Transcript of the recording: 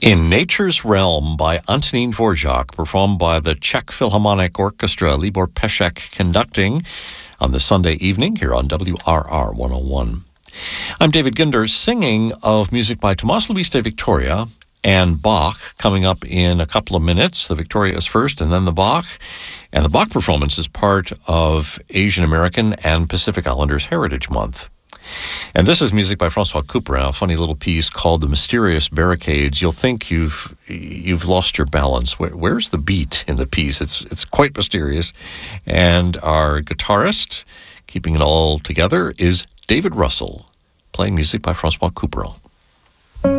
In Nature's Realm by Antonín Dvořák, performed by the Czech Philharmonic Orchestra, Libor Pešek conducting on this Sunday evening here on WRR 101. I'm David Ginder, singing of music by Tomás Luis de Victoria and Bach coming up in a couple of minutes. The Victoria is first and then the Bach. And the Bach performance is part of Asian American and Pacific Islanders Heritage Month. And this is music by François Couperin, a funny little piece called The Mysterious Barricades. You'll think you've lost your balance. Where's the beat in the piece? It's quite mysterious. And our guitarist, keeping it all together, is David Russell, playing music by François Couperin.